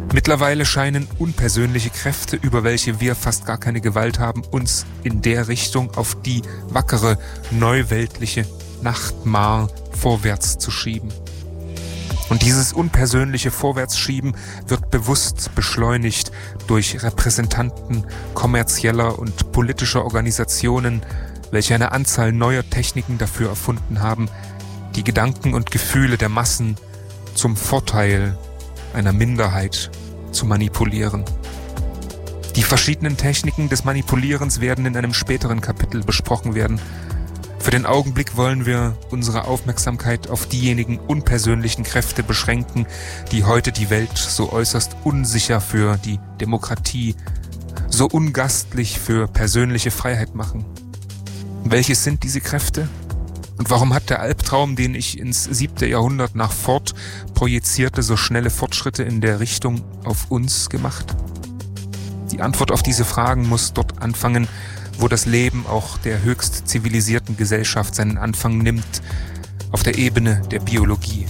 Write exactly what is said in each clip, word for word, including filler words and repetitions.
Mittlerweile scheinen unpersönliche Kräfte, über welche wir fast gar keine Gewalt haben, uns in der Richtung auf die wackere, neuweltliche Nachtmar vorwärts zu schieben. Und dieses unpersönliche Vorwärtsschieben wird bewusst beschleunigt durch Repräsentanten kommerzieller und politischer Organisationen, welche eine Anzahl neuer Techniken dafür erfunden haben, die Gedanken und Gefühle der Massen zum Vorteil einer Minderheit zu manipulieren. Die verschiedenen Techniken des Manipulierens werden in einem späteren Kapitel besprochen werden. Für den Augenblick wollen wir unsere Aufmerksamkeit auf diejenigen unpersönlichen Kräfte beschränken, die heute die Welt so äußerst unsicher für die Demokratie, so ungastlich für persönliche Freiheit machen. Welches sind diese Kräfte? Und warum hat der Albtraum, den ich ins siebte Jahrhundert nach Ford projizierte, so schnelle Fortschritte in der Richtung auf uns gemacht? Die Antwort auf diese Fragen muss dort anfangen, wo das Leben auch der höchst zivilisierten Gesellschaft seinen Anfang nimmt, auf der Ebene der Biologie.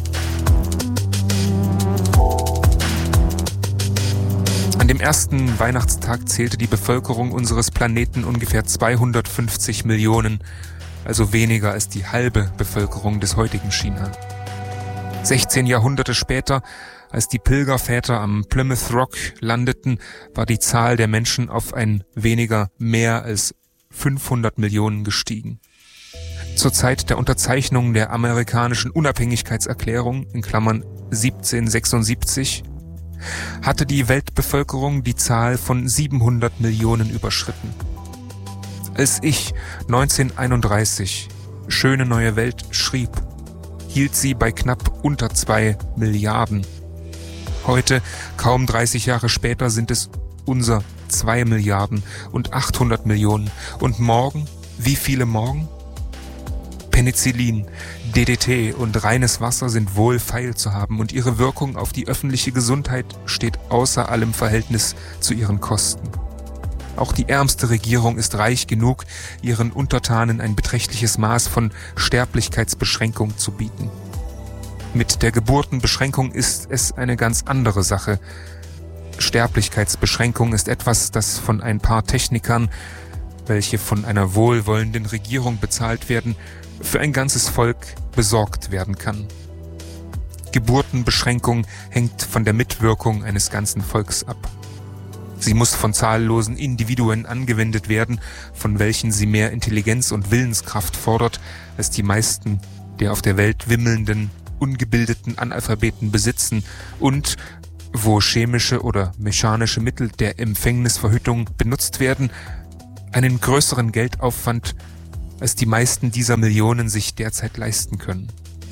An dem ersten Weihnachtstag zählte die Bevölkerung unseres Planeten ungefähr zweihundertfünfzig Millionen, also weniger als die halbe Bevölkerung des heutigen China. sechzehn Jahrhunderte später, als die Pilgerväter am Plymouth Rock landeten, war die Zahl der Menschen auf ein weniger mehr als fünfhundert Millionen gestiegen. Zur Zeit der Unterzeichnung der amerikanischen Unabhängigkeitserklärung in Klammern siebzehnhundertsechsundsiebzig hatte die Weltbevölkerung die Zahl von siebenhundert Millionen überschritten. Als ich neunzehnhunderteinunddreißig Schöne neue Welt schrieb, hielt sie bei knapp unter zwei Milliarden. Heute, kaum dreißig Jahre später, sind es unser zwei Milliarden und achthundert Millionen. Und morgen, wie viele morgen? Penicillin, D D T und reines Wasser sind wohl feil zu haben und ihre Wirkung auf die öffentliche Gesundheit steht außer allem Verhältnis zu ihren Kosten. Auch die ärmste Regierung ist reich genug, ihren Untertanen ein beträchtliches Maß von Sterblichkeitsbeschränkung zu bieten. Mit der Geburtenbeschränkung ist es eine ganz andere Sache. Sterblichkeitsbeschränkung ist etwas, das von ein paar Technikern, welche von einer wohlwollenden Regierung bezahlt werden, für ein ganzes Volk besorgt werden kann. Geburtenbeschränkung hängt von der Mitwirkung eines ganzen Volks ab. Sie muss von zahllosen Individuen angewendet werden, von welchen sie mehr Intelligenz und Willenskraft fordert, als die meisten der auf der Welt wimmelnden, ungebildeten Analphabeten besitzen und, wo chemische oder mechanische Mittel der Empfängnisverhütung benutzt werden, einen größeren Geldaufwand, als die meisten dieser Millionen sich derzeit leisten können.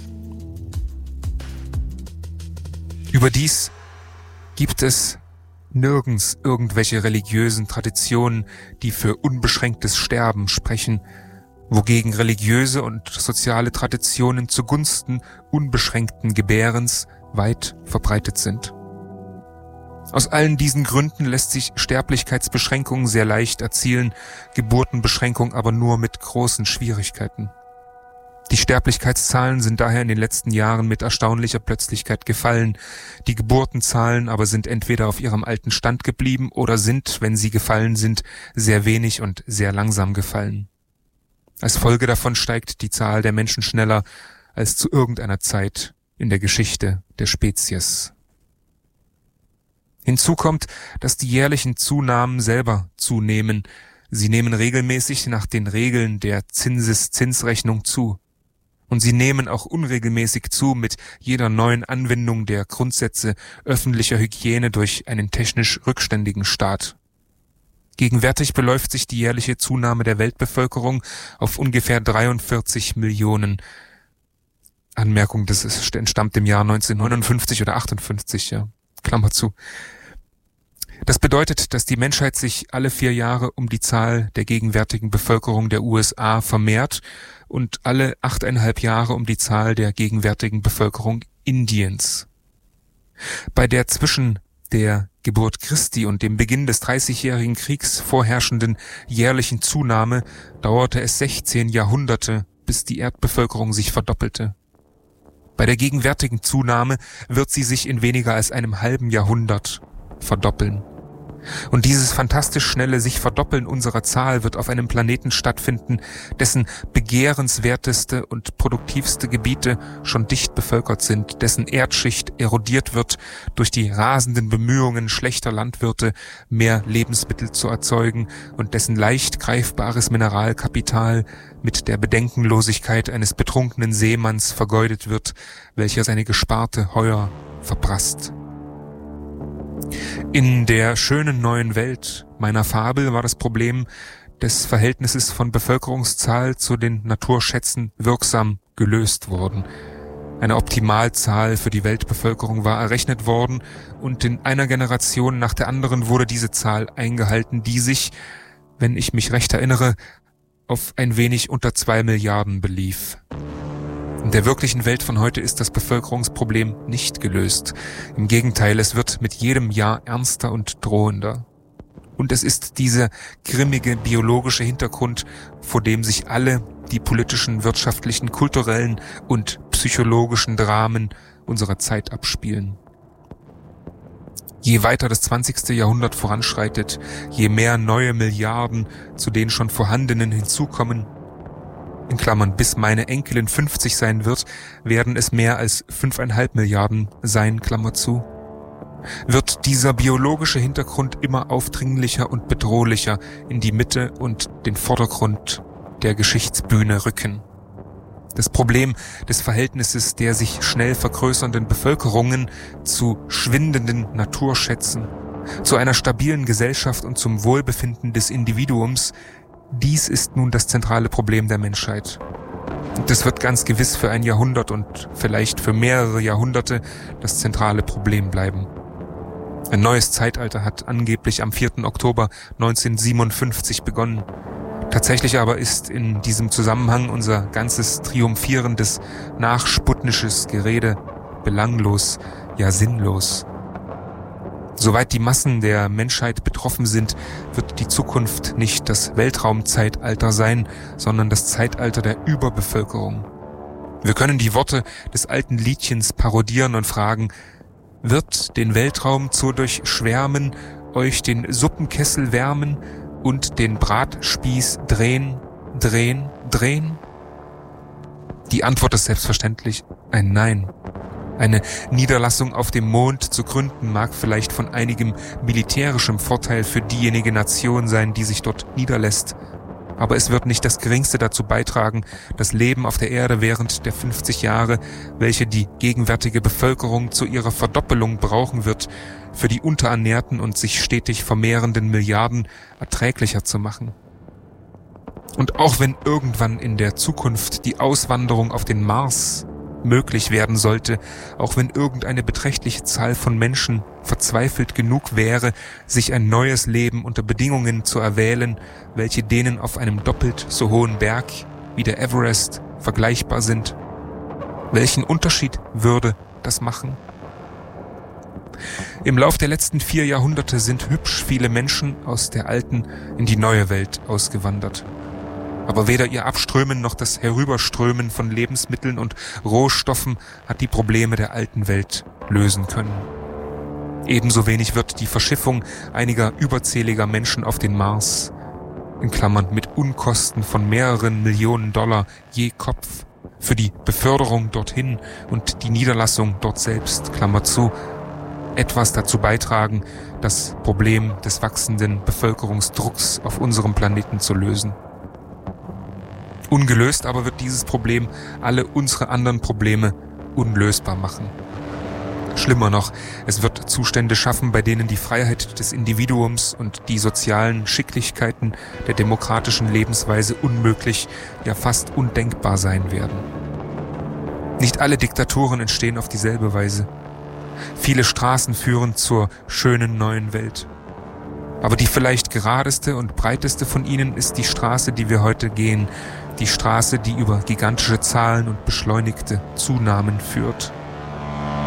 Überdies gibt es nirgends irgendwelche religiösen Traditionen, die für unbeschränktes Sterben sprechen, wogegen religiöse und soziale Traditionen zugunsten unbeschränkten Gebärens weit verbreitet sind. Aus allen diesen Gründen lässt sich Sterblichkeitsbeschränkung sehr leicht erzielen, Geburtenbeschränkung aber nur mit großen Schwierigkeiten. Die Sterblichkeitszahlen sind daher in den letzten Jahren mit erstaunlicher Plötzlichkeit gefallen. Die Geburtenzahlen aber sind entweder auf ihrem alten Stand geblieben oder sind, wenn sie gefallen sind, sehr wenig und sehr langsam gefallen. Als Folge davon steigt die Zahl der Menschen schneller als zu irgendeiner Zeit in der Geschichte der Spezies. Hinzu kommt, dass die jährlichen Zunahmen selber zunehmen. Sie nehmen regelmäßig nach den Regeln der Zinseszinsrechnung zu. Und sie nehmen auch unregelmäßig zu mit jeder neuen Anwendung der Grundsätze öffentlicher Hygiene durch einen technisch rückständigen Staat. Gegenwärtig beläuft sich die jährliche Zunahme der Weltbevölkerung auf ungefähr dreiundvierzig Millionen. Anmerkung, das ist, entstammt dem Jahr neunzehnhundertneunundfünfzig oder achtundfünfzig, ja. Klammer zu. Das bedeutet, dass die Menschheit sich alle vier Jahre um die Zahl der gegenwärtigen Bevölkerung der U S A vermehrt und alle achteinhalb Jahre um die Zahl der gegenwärtigen Bevölkerung Indiens. Bei der zwischen der Geburt Christi und dem Beginn des dreißigjährigen Kriegs vorherrschenden jährlichen Zunahme dauerte es sechzehn Jahrhunderte, bis die Erdbevölkerung sich verdoppelte. Bei der gegenwärtigen Zunahme wird sie sich in weniger als einem halben Jahrhundert verdoppeln. Und dieses fantastisch schnelle sich Verdoppeln unserer Zahl wird auf einem Planeten stattfinden, dessen begehrenswerteste und produktivste Gebiete schon dicht bevölkert sind, dessen Erdschicht erodiert wird durch die rasenden Bemühungen schlechter Landwirte, mehr Lebensmittel zu erzeugen und dessen leicht greifbares Mineralkapital mit der Bedenkenlosigkeit eines betrunkenen Seemanns vergeudet wird, welcher seine gesparte Heuer verprasst. In der schönen neuen Welt meiner Fabel war das Problem des Verhältnisses von Bevölkerungszahl zu den Naturschätzen wirksam gelöst worden. Eine Optimalzahl für die Weltbevölkerung war errechnet worden und in einer Generation nach der anderen wurde diese Zahl eingehalten, die sich, wenn ich mich recht erinnere, auf ein wenig unter zwei Milliarden belief. In der wirklichen Welt von heute ist das Bevölkerungsproblem nicht gelöst. Im Gegenteil, es wird mit jedem Jahr ernster und drohender. Und es ist dieser grimmige biologische Hintergrund, vor dem sich alle die politischen, wirtschaftlichen, kulturellen und psychologischen Dramen unserer Zeit abspielen. Je weiter das zwanzigste Jahrhundert voranschreitet, je mehr neue Milliarden zu den schon vorhandenen hinzukommen, in Klammern, bis meine Enkelin fünfzig sein wird, werden es mehr als fünfeinhalb Milliarden sein, Klammer zu, wird dieser biologische Hintergrund immer aufdringlicher und bedrohlicher in die Mitte und den Vordergrund der Geschichtsbühne rücken. Das Problem des Verhältnisses der sich schnell vergrößernden Bevölkerungen zu schwindenden Naturschätzen, zu einer stabilen Gesellschaft und zum Wohlbefinden des Individuums, dies ist nun das zentrale Problem der Menschheit. Und das wird ganz gewiss für ein Jahrhundert und vielleicht für mehrere Jahrhunderte das zentrale Problem bleiben. Ein neues Zeitalter hat angeblich am vierten Oktober neunzehnhundertsiebenundfünfzig begonnen. Tatsächlich aber ist in diesem Zusammenhang unser ganzes triumphierendes, nachsputnisches Gerede belanglos, ja sinnlos. Soweit die Massen der Menschheit betroffen sind, wird die Zukunft nicht das Weltraumzeitalter sein, sondern das Zeitalter der Überbevölkerung. Wir können die Worte des alten Liedchens parodieren und fragen: Wird den Weltraum zu durchschwärmen, euch den Suppenkessel wärmen und den Bratspieß drehen, drehen, drehen? Die Antwort ist selbstverständlich ein Nein. Eine Niederlassung auf dem Mond zu gründen mag vielleicht von einigem militärischem Vorteil für diejenige Nation sein, die sich dort niederlässt. Aber es wird nicht das Geringste dazu beitragen, das Leben auf der Erde während der fünfzig Jahre, welche die gegenwärtige Bevölkerung zu ihrer Verdoppelung brauchen wird, für die unterernährten und sich stetig vermehrenden Milliarden erträglicher zu machen. Und auch wenn irgendwann in der Zukunft die Auswanderung auf den Mars möglich werden sollte, auch wenn irgendeine beträchtliche Zahl von Menschen verzweifelt genug wäre, sich ein neues Leben unter Bedingungen zu erwählen, welche denen auf einem doppelt so hohen Berg wie der Everest vergleichbar sind. Welchen Unterschied würde das machen? Im Lauf der letzten vier Jahrhunderte sind hübsch viele Menschen aus der alten in die neue Welt ausgewandert. Aber weder ihr Abströmen noch das Herüberströmen von Lebensmitteln und Rohstoffen hat die Probleme der alten Welt lösen können. Ebenso wenig wird die Verschiffung einiger überzähliger Menschen auf den Mars, in Klammern mit Unkosten von mehreren Millionen Dollar je Kopf, für die Beförderung dorthin und die Niederlassung dort selbst, Klammer zu, etwas dazu beitragen, das Problem des wachsenden Bevölkerungsdrucks auf unserem Planeten zu lösen. Ungelöst aber wird dieses Problem alle unsere anderen Probleme unlösbar machen. Schlimmer noch, es wird Zustände schaffen, bei denen die Freiheit des Individuums und die sozialen Schicklichkeiten der demokratischen Lebensweise unmöglich, ja fast undenkbar sein werden. Nicht alle Diktaturen entstehen auf dieselbe Weise. Viele Straßen führen zur schönen neuen Welt. Aber die vielleicht geradeste und breiteste von ihnen ist die Straße, die wir heute gehen, die Straße, die über gigantische Zahlen und beschleunigte Zunahmen führt.